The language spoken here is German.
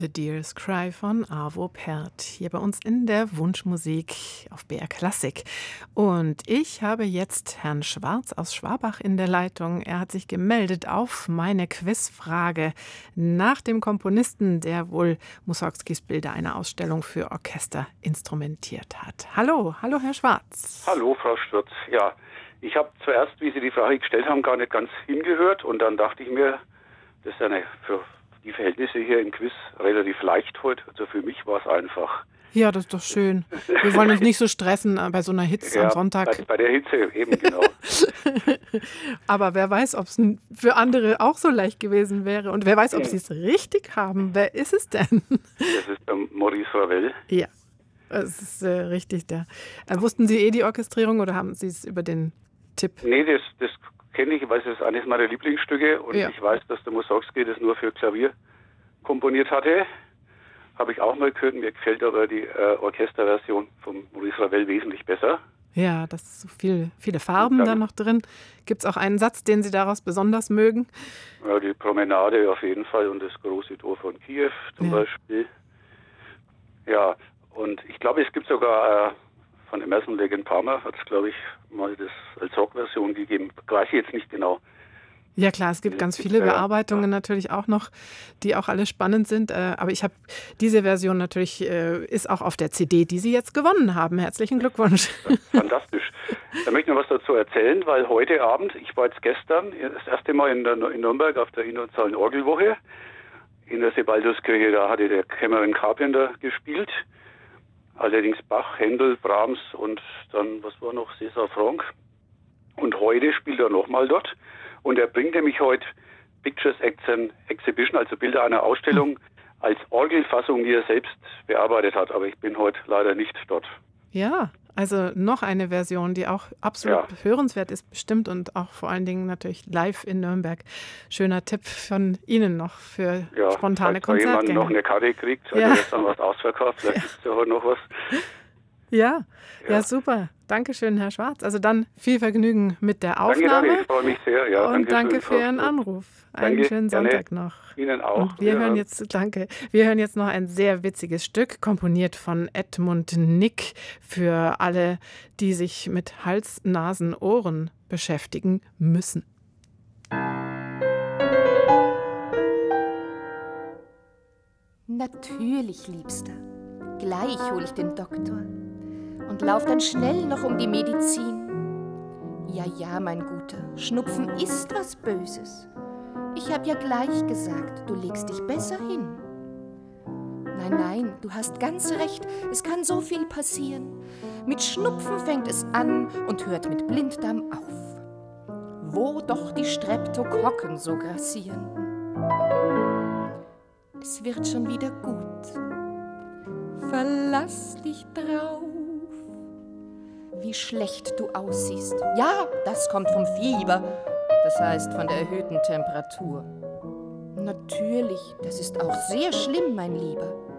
The Deer's Cry von Arvo Pärt, hier bei uns in der Wunschmusik auf BR Klassik. Und ich habe jetzt Herrn Schwarz aus Schwabach in der Leitung. Er hat sich gemeldet auf meine Quizfrage nach dem Komponisten, der wohl Mussorgskis Bilder einer Ausstellung für Orchester instrumentiert hat. Hallo, hallo Herr Schwarz. Hallo Frau Stürz. Ja, ich habe zuerst, wie Sie die Frage gestellt haben, gar nicht ganz hingehört und dann dachte ich mir, das ist für die Verhältnisse hier im Quiz relativ leicht heute. Also für mich war es einfach. Ja, das ist doch schön. Wir wollen uns nicht so stressen bei so einer Hitze Ja, am Sonntag. bei der Hitze eben, genau. Aber wer weiß, ob es für andere auch so leicht gewesen wäre. Und wer weiß, ob sie es richtig haben. Wer ist es denn? Das ist der Maurice Ravel. Ja, es ist richtig. Wussten Sie die Orchestrierung oder haben Sie es über den Tipp? Nee, das kenne ich, weil es ist eines meiner Lieblingsstücke und ich weiß, dass der Mussorgsky das nur für Klavier komponiert hatte. Habe ich auch mal gehört, mir gefällt aber die Orchesterversion von Maurice Ravel wesentlich besser. Ja, das ist so viele Farben da noch drin. Gibt es auch einen Satz, den Sie daraus besonders mögen? Ja, die Promenade auf jeden Fall und das große Tor von Kiew zum Beispiel. Ja, und ich glaube, es gibt sogar von Emerson, Lake and Palmer hat es, glaube ich, mal das als Rockversion gegeben. Weiß ich jetzt nicht genau. Ja klar, es gibt ganz viele Bearbeitungen natürlich auch noch, die auch alle spannend sind. Aber ich habe diese Version natürlich, ist auch auf der CD, die Sie jetzt gewonnen haben. Herzlichen Glückwunsch. Fantastisch. Da möchte ich noch was dazu erzählen, weil heute Abend, ich war jetzt gestern das erste Mal in Nürnberg auf der internationalen Orgelwoche in der Sebalduskirche, da hatte der Cameron Carpenter gespielt. Allerdings Bach, Händel, Brahms und dann, was war noch, César Franck. Und heute spielt er nochmal dort. Und er bringt nämlich heute Pictures Exhibition, also Bilder einer Ausstellung, als Orgelfassung, die er selbst bearbeitet hat. Aber ich bin heute leider nicht dort. Ja, also noch eine Version, die auch absolut hörenswert ist bestimmt und auch vor allen Dingen natürlich live in Nürnberg. Schöner Tipp von Ihnen noch für spontane Konzertgänge. Wenn jemand noch eine Karte kriegt, also jetzt dann was ausverkauft, vielleicht gibt es ja heute noch was. Ja, super. Dankeschön, Herr Schwarz. Also dann viel Vergnügen mit der Aufnahme. Danke, ich freue mich sehr. Ja, und danke für Ihren Anruf. Einen schönen Sonntag noch. Ihnen auch. Und wir hören jetzt noch ein sehr witziges Stück, komponiert von Edmund Nick, für alle, die sich mit Hals, Nasen, Ohren beschäftigen müssen. Natürlich, Liebster. Gleich hol ich den Doktor und lauf dann schnell noch um die Medizin. Ja, mein Guter, Schnupfen ist was Böses. Ich hab ja gleich gesagt, du legst dich besser hin. Nein, du hast ganz recht, es kann so viel passieren. Mit Schnupfen fängt es an und hört mit Blinddarm auf. Wo doch die Streptokokken so grassieren. Es wird schon wieder gut. Verlass dich drauf. Wie schlecht du aussiehst. Ja, das kommt vom Fieber. Das heißt von der erhöhten Temperatur. Natürlich, das ist auch sehr schlimm, mein Lieber.